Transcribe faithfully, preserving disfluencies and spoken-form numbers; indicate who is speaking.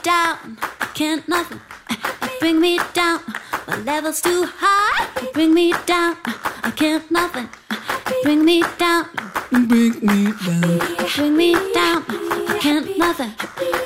Speaker 1: down, I can't nothing. You bring me down, my level's too high. You bring me down, I can't nothing. You bring me down,
Speaker 2: You bring me down.
Speaker 1: you bring me down, I can't nothing.